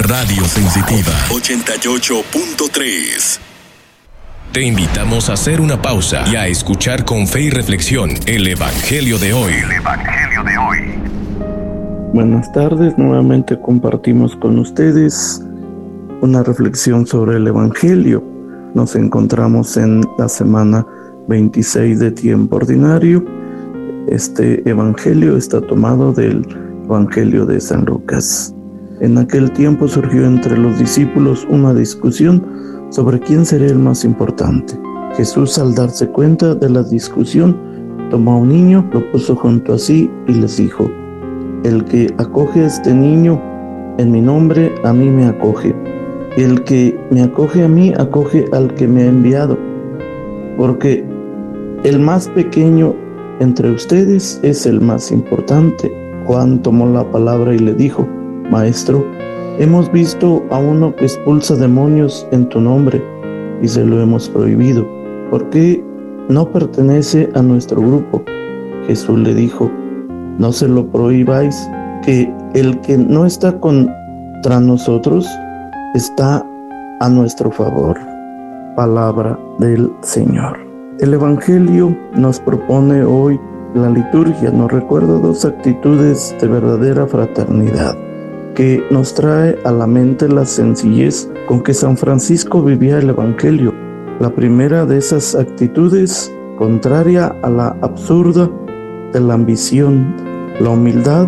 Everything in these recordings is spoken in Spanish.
Radio Sensitiva 88.3. Te invitamos a hacer una pausa y a escuchar con fe y reflexión el Evangelio de hoy. Buenas tardes, nuevamente compartimos con ustedes una reflexión sobre el Evangelio. Nos encontramos en la semana 26 de tiempo ordinario. Este Evangelio está tomado del Evangelio de San Lucas. En aquel tiempo surgió entre los discípulos una discusión sobre quién sería el más importante. Jesús, al darse cuenta de la discusión, tomó a un niño, lo puso junto a sí y les dijo: el que acoge a este niño en mi nombre, a mí me acoge. El que me acoge a mí, acoge al que me ha enviado. Porque el más pequeño entre ustedes es el más importante. Juan tomó la palabra y le dijo: Maestro, hemos visto a uno que expulsa demonios en tu nombre y se lo hemos prohibido, porque no pertenece a nuestro grupo. Jesús le dijo: no se lo prohibáis, que el que no está contra nosotros está a nuestro favor. Palabra del Señor. El Evangelio nos propone hoy, la liturgia nos recuerda dos actitudes de verdadera fraternidad, que nos trae a la mente la sencillez con que San Francisco vivía el Evangelio. La primera de esas actitudes, contraria a la absurda de la ambición, la humildad.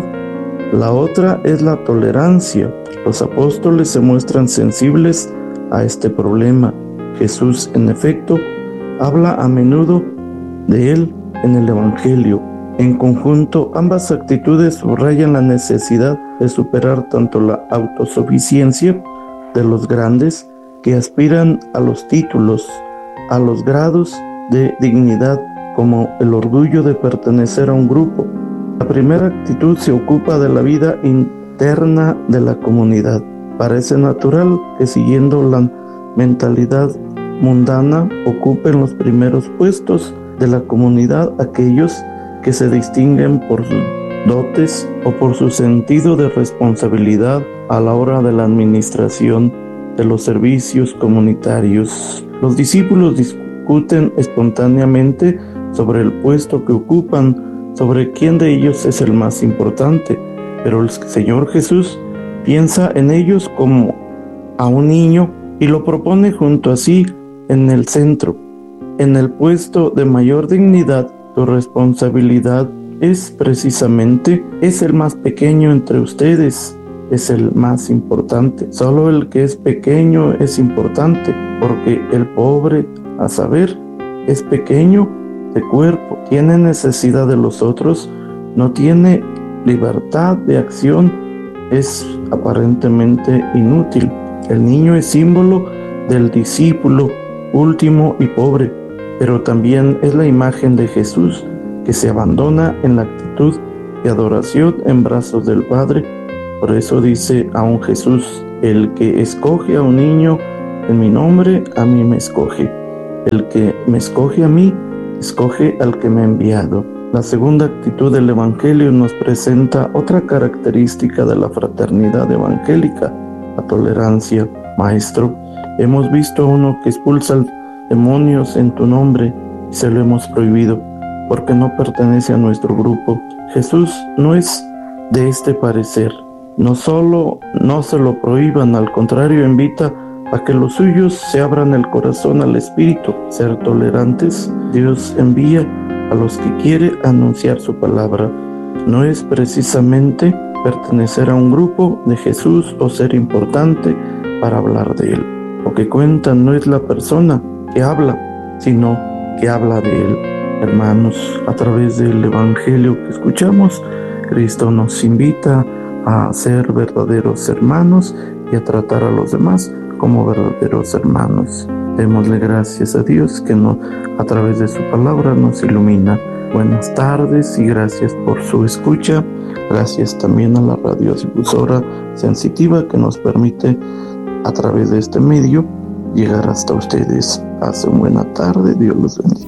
La otra es la tolerancia. Los apóstoles se muestran sensibles a este problema. Jesús, en efecto, habla a menudo de él en el Evangelio. En conjunto, ambas actitudes subrayan la necesidad de superar tanto la autosuficiencia de los grandes que aspiran a los títulos, a los grados de dignidad, como el orgullo de pertenecer a un grupo. La primera actitud se ocupa de la vida interna de la comunidad. Parece natural que, siguiendo la mentalidad mundana, ocupen los primeros puestos de la comunidad aquellos que se distinguen por sus dotes o por su sentido de responsabilidad a la hora de la administración de los servicios comunitarios. Los discípulos discuten espontáneamente sobre el puesto que ocupan, sobre quién de ellos es el más importante, pero el Señor Jesús piensa en ellos como a un niño y lo propone junto a sí en el centro. En el puesto de mayor dignidad, su responsabilidad es precisamente, es el más pequeño entre ustedes, es el más importante. Solo el que es pequeño es importante, porque el pobre, a saber, es pequeño de cuerpo, tiene necesidad de los otros, no tiene libertad de acción, es aparentemente inútil. El niño es símbolo del discípulo último y pobre, pero también es la imagen de Jesús, que se abandona en la actitud de adoración en brazos del Padre. Por eso dice aún Jesús: el que escoge a un niño en mi nombre, a mí me escoge. El que me escoge a mí, escoge al que me ha enviado. La segunda actitud del Evangelio nos presenta otra característica de la fraternidad evangélica: la tolerancia. Maestro, hemos visto a uno que expulsa demonios en tu nombre y se lo hemos prohibido, porque no pertenece a nuestro grupo. Jesús no es de este parecer. No solo no se lo prohíban, al contrario, invita a que los suyos se abran el corazón al Espíritu. Ser tolerantes, Dios envía a los que quiere anunciar su palabra. No es precisamente pertenecer a un grupo de Jesús o ser importante para hablar de él. Lo que cuenta no es la persona que habla, sino que habla de él. Hermanos, a través del Evangelio que escuchamos, Cristo nos invita a ser verdaderos hermanos y a tratar a los demás como verdaderos hermanos. Démosle gracias a Dios que a través de su palabra nos ilumina. Buenas tardes y gracias por su escucha. Gracias también a la radiodifusora Sensitiva, que nos permite a través de este medio llegar hasta ustedes. Pasen buena tarde, Dios los bendiga.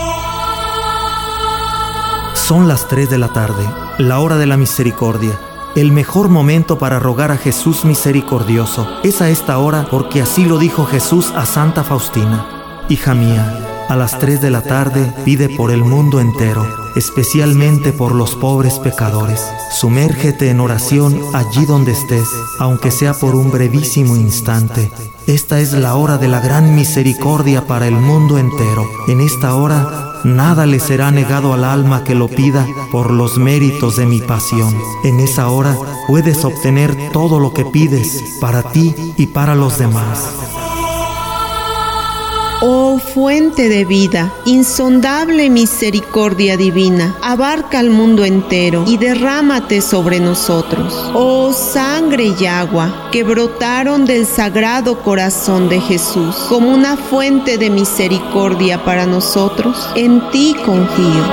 Son las 3 de la tarde, la hora de la misericordia. el mejor momento para rogar a Jesús misericordioso es a esta hora, porque así lo dijo Jesús a Santa Faustina. Hija mía, a las 3 de la tarde pide por el mundo entero, especialmente por los pobres pecadores. Sumérgete en oración allí donde estés, aunque sea por un brevísimo instante. Esta es la hora de la gran misericordia para el mundo entero. En esta hora nada le será negado al alma que lo pida por los méritos de mi pasión. En esa hora puedes obtener todo lo que pides para ti y para los demás. Oh fuente de vida, insondable misericordia divina, abarca al mundo entero y derrámate sobre nosotros. Oh sangre y agua que brotaron del sagrado corazón de Jesús como una fuente de misericordia para nosotros, en ti confío.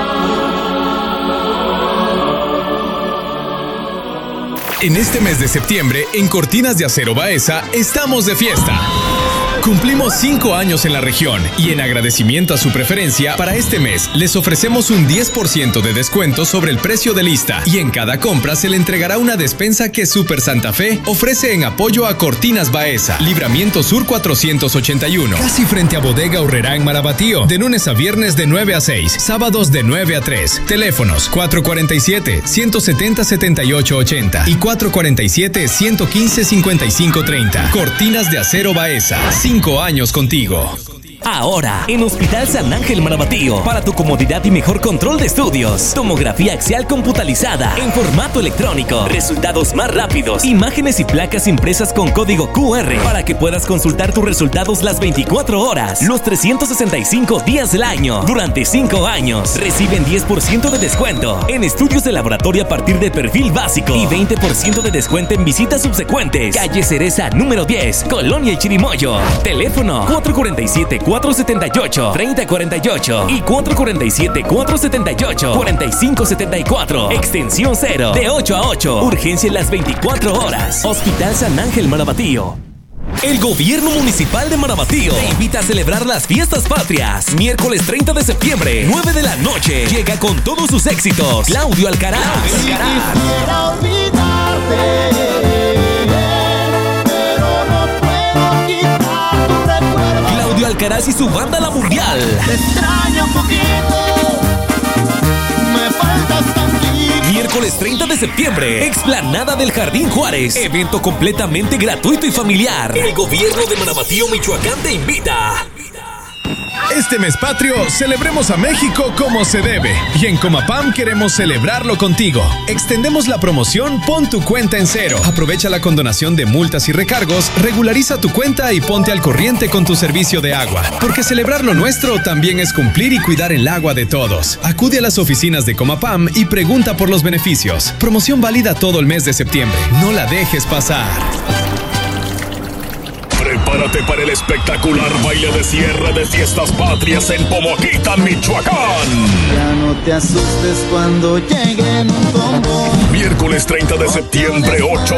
En este mes de septiembre, en Cortinas de Acero Baeza, estamos de fiesta. Cumplimos 5 años en la región y en agradecimiento a su preferencia, para este mes les ofrecemos un 10% de descuento sobre el precio de lista y en cada compra se le entregará una despensa que Super Santa Fe ofrece en apoyo a Cortinas Baeza, Libramiento Sur 481, casi frente a Bodega Aurrerá en Marabatío, de lunes a viernes de 9 a 6, sábados de 9 a 3. Teléfonos 447-170-7880 y 447-115-5530. Cortinas de Acero Baeza. 5 años contigo. Ahora, en Hospital San Ángel Marabatío, para tu comodidad y mejor control de estudios. Tomografía axial computalizada en formato electrónico. Resultados más rápidos. Imágenes y placas impresas con código QR para que puedas consultar tus resultados las 24 horas, los 365 días del año. Durante 5 años, reciben 10% de descuento en estudios de laboratorio a partir de perfil básico y 20% de descuento en visitas subsecuentes. Calle Cereza, número 10, Colonia y Chirimoyo. Teléfono 447-478-3048 y 447-478-4574. Extensión 0, de 8 a 8. Urgencia en las 24 horas. Hospital San Ángel Marabatío. El gobierno municipal de Marabatío te invita a celebrar las fiestas patrias. Miércoles 30 de septiembre, 9 de la noche. Llega con todos sus éxitos Claudio Alcaraz. Claudio Alcaraz y su banda La Mundial. Te extraño un poquito, me faltas tantito. Miércoles 30 de septiembre, explanada del Jardín Juárez. Evento completamente gratuito y familiar. El gobierno de Marabatío, Michoacán te invita. Este mes patrio, celebremos a México como se debe. Y en Comapam queremos celebrarlo contigo. Extendemos la promoción Pon tu cuenta en cero. Aprovecha la condonación de multas y recargos, regulariza tu cuenta y ponte al corriente con tu servicio de agua. Porque celebrar lo nuestro también es cumplir y cuidar el agua de todos. Acude a las oficinas de Comapam y pregunta por los beneficios. Promoción válida todo el mes de septiembre. No la dejes pasar. Prepárate para el espectacular baile de cierre de Fiestas Patrias en Pomoquita, Michoacán. Ya no te asustes cuando lleguen un combo. Miércoles 30 de septiembre, 8